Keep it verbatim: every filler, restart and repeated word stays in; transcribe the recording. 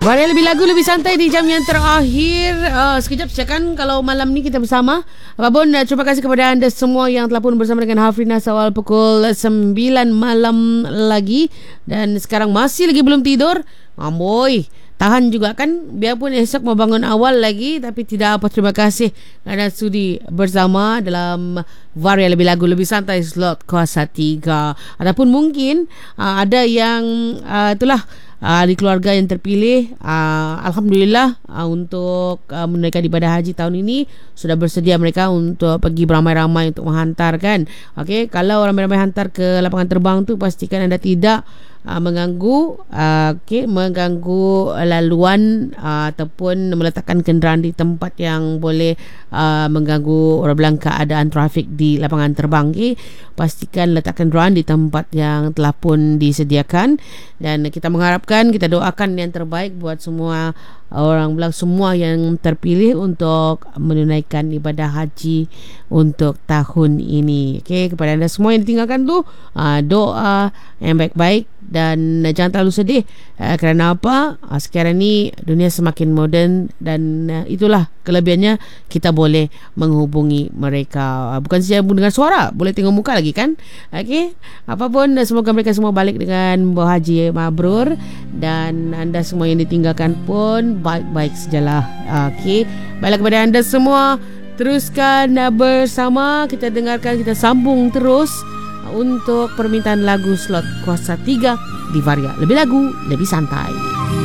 Varia lebih lagu lebih santai di jam yang terakhir. Uh, sekejap cakap kalau malam ni kita bersama. Apapun uh, terima kasih kepada anda semua yang telah pun bersama dengan Hafrina awal pukul sembilan malam lagi. Dan sekarang masih lagi belum tidur. Amboi, tahan juga kan. Biarpun esok mau bangun awal lagi, tapi tidak apa, terima kasih kerana sudi bersama dalam Varia lebih lagu lebih santai slot kuasa tiga. Ataupun mungkin uh, ada yang uh, itulah Uh, di keluarga yang terpilih, uh, Alhamdulillah uh, untuk uh, menunaikan ibadah haji tahun ini sudah bersedia mereka untuk pergi beramai-ramai untuk menghantarkan. Okey, kalau ramai-ramai hantar ke lapangan terbang tu pastikan anda tidak uh, mengganggu uh, okey, mengganggu laluan uh, ataupun meletakkan kenderaan di tempat yang boleh uh, mengganggu orang bilang keadaan trafik di lapangan terbang. Okey, pastikan letak kenderaan di tempat yang telah pun disediakan dan kita mengharapkan, kita doakan yang terbaik buat semua orang bilang semua yang terpilih untuk menunaikan ibadah haji untuk tahun ini. Okey, kepada anda semua yang ditinggalkan tu, uh, doa yang baik-baik dan uh, jangan terlalu sedih uh, kerana apa? Uh, sekarang ni dunia semakin moden dan uh, itulah kelebihannya, kita boleh menghubungi mereka. Uh, bukan saja dengan suara, boleh tengok muka lagi kan? Okey, apapun semoga mereka semua balik dengan bawa haji mabrur dan anda semua yang ditinggalkan pun baik-baik sajalah. Okey, baiklah kepada anda semua, teruskan bersama, kita dengarkan, kita sambung terus untuk permintaan lagu slot kuasa tiga di Varia lebih lagu lebih santai.